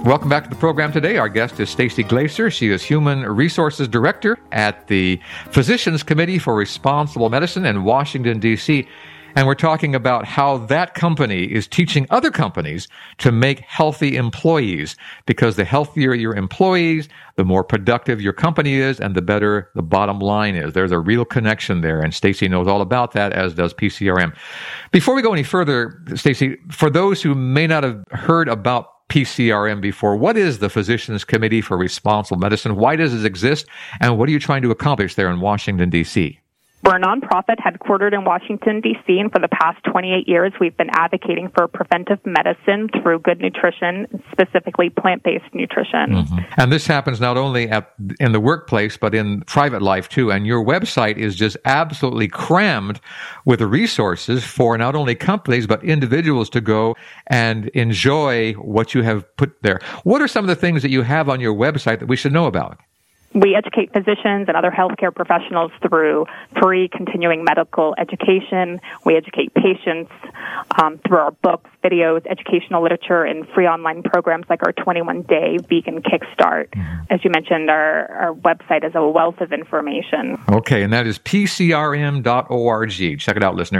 Welcome back to the program today. Our guest is Stacy Glaser. She is Human Resources Director at the Physicians Committee for Responsible Medicine in Washington, D.C., and we're talking about how that company is teaching other companies to make healthy employees, because the healthier your employees, the more productive your company is, and the better the bottom line is. There's a real connection there, and Stacy knows all about that, as does PCRM. Before we go any further, Stacy, for those who may not have heard about PCRM before, what is the Physicians Committee for Responsible Medicine? Why does it exist? And what are you trying to accomplish there in Washington, D.C.? We're a nonprofit headquartered in Washington, D.C., and for the past 28 years, we've been advocating for preventive medicine through good nutrition, specifically plant-based nutrition. Mm-hmm. And this happens not only in the workplace, but in private life, too. And your website is just absolutely crammed with resources for not only companies, but individuals to go and enjoy what you have put there. What are some of the things that you have on your website that we should know about? We educate physicians and other healthcare professionals through free continuing medical education. We educate patients through our books, videos, educational literature, and free online programs like our 21-day vegan kickstart. Mm-hmm. As you mentioned, our website is a wealth of information. Okay, and that is pcrm.org. Check it out, listener.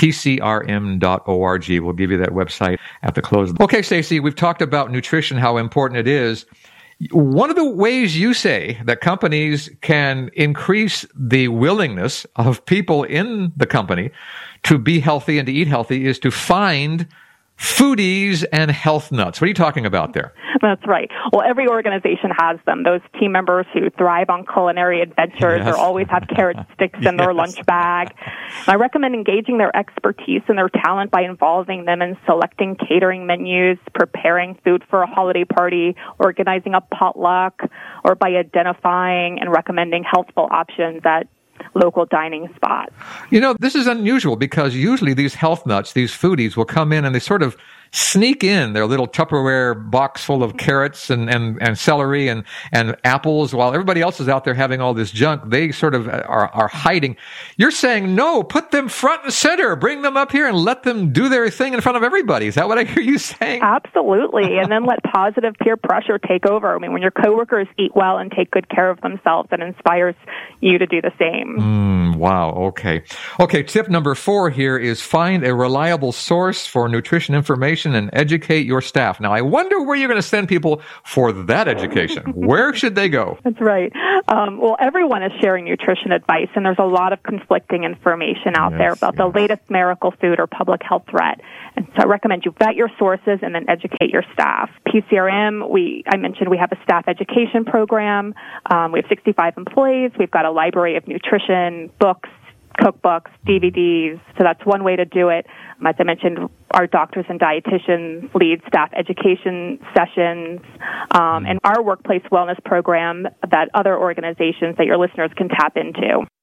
pcrm.org. We'll give you that website at the close. Okay, Stacy, we've talked about nutrition, how important it is. One of the ways you say that companies can increase the willingness of people in the company to be healthy and to eat healthy is to find foodies and health nuts. What are you talking about there? That's right. Well, every organization has them. Those team members who thrive on culinary adventures or always have carrot sticks in their lunch bag. And I recommend engaging their expertise and their talent by involving them in selecting catering menus, preparing food for a holiday party, organizing a potluck, or by identifying and recommending healthful options at local dining spots. You know, this is unusual because usually these health nuts, these foodies, will come in and they sort of sneak in their little Tupperware box full of carrots and celery and apples while everybody else is out there having all this junk. They sort of are hiding. You're saying, no, put them front and center. Bring them up here and let them do their thing in front of everybody. Is that what I hear you saying? Absolutely. And then let positive peer pressure take over. I mean, when your coworkers eat well and take good care of themselves, that inspires you to do the same. Wow. Okay. Okay. Tip number 4 here is find a reliable source for nutrition information and educate your staff. Now, I wonder where you're going to send people for that education. Where should they go? That's right. Well, everyone is sharing nutrition advice, and there's a lot of conflicting information out there about the latest miracle food or public health threat. And so I recommend you vet your sources and then educate your staff. PCRM, I mentioned we have a staff education program. We have 65 employees. We've got a library of nutrition, books, cookbooks, DVDs. So that's one way to do it. As I mentioned, our doctors and dietitians lead staff education sessions, and our workplace wellness program that other organizations that your listeners can tap into.